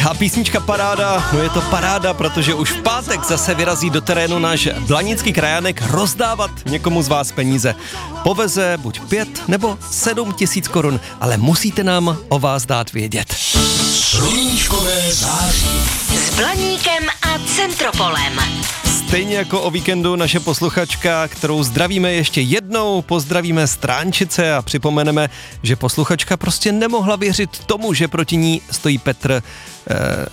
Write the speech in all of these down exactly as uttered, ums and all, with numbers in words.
A písnička Paráda, no je to paráda, protože už v pátek zase vyrazí do terénu náš blanický krajánek rozdávat někomu z vás peníze. Poveze buď pět nebo sedm tisíc korun, ale musíte nám o vás dát vědět. Sluníčkové září. S Blaníkem a Centropolem. Stejně jako o víkendu naše posluchačka, kterou zdravíme ještě jednou, pozdravíme z Tránčice a připomeneme, že posluchačka prostě nemohla věřit tomu, že proti ní stojí Petr, eh,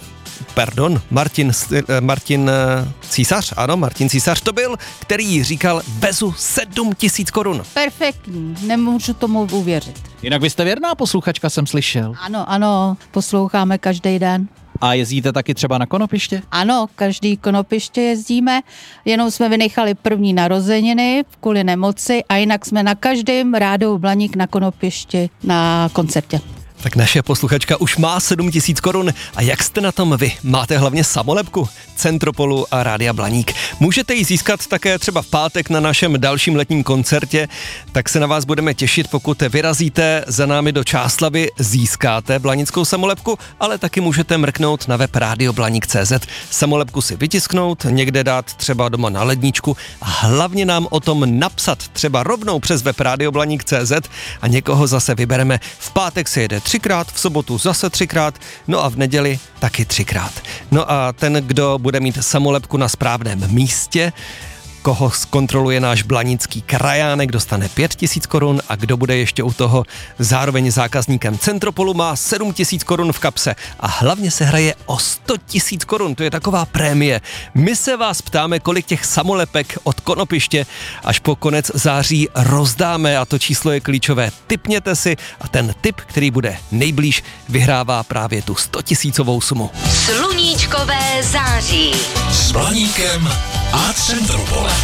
pardon, Martin, eh, Martin eh, Císař, ano, Martin Císař to byl, který říkal, vezu sedm tisíc korun. Perfektní, nemůžu tomu uvěřit. Jinak vy jste věrná posluchačka, jsem slyšel. Ano, ano, posloucháme každý den. A jezdíte taky třeba na konopiště? Ano, každý konopiště jezdíme, jenom jsme vynechali první narozeniny kvůli nemoci a jinak jsme na každém rádiu Blaník na konopišti na koncertě. Tak naše posluchačka už má sedm tisíc korun. A jak jste na tom vy? Máte hlavně samolepku Centropolu a Rádia Blaník. Můžete ji získat také třeba v pátek na našem dalším letním koncertě, tak se na vás budeme těšit, pokud vyrazíte za námi do Čáslavi, získáte blanickou samolepku, ale taky můžete mrknout na web rádio blaník tečka cé zet, samolepku si vytisknout, někde dát třeba doma na ledničku a hlavně nám o tom napsat třeba rovnou přes web rádio blaník tečka cé zet a někoho zase vybereme. V pátek se jede třikrát, v sobotu zase třikrát, no a v neděli taky třikrát. No a ten, kdo bude mít samolepku na správném místě, koho zkontroluje náš blanický krajánek, dostane pět tisíc korun a kdo bude ještě u toho zároveň zákazníkem Centropolu, má sedm tisíc korun v kapse a hlavně se hraje o sto tisíc korun, to je taková prémie. My se vás ptáme, kolik těch samolepek od konopiště až po konec září rozdáme a to číslo je klíčové. Tipněte si a ten tip, který bude nejblíž, vyhrává právě tu sto tisícovou sumu. Sluníčkové září. S Blaníkem a Centropolem.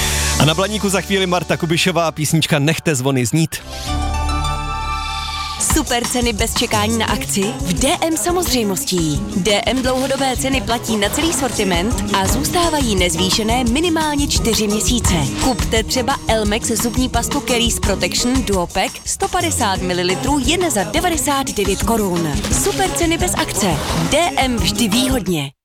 A na Blaníku za chvíli Marta Kubišová, písnička Nechte zvony znít. Super ceny bez čekání na akci v D M samozřejmostí. D M dlouhodobé ceny platí na celý sortiment a zůstávají nezvýšené minimálně čtyři měsíce. Kupte třeba Elmex zubní pastu Caries Protection Duopack sto padesát mililitrů jen za devadesát devět korun. Super ceny bez akce. D M vždy výhodně.